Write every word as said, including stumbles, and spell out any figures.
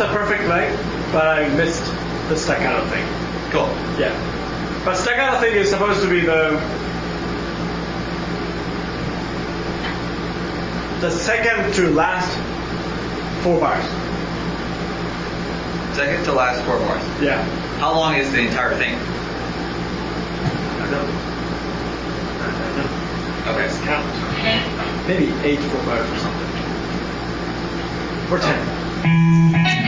the perfect length, but I missed the staccato thing. Cool. Yeah. But staccato thing is supposed to be the the second to last four bars. Second to last four bars. Yeah. How long is the entire thing? I don't know. I don't know. Okay. Let's count. Maybe eight four bars or something. Or ten.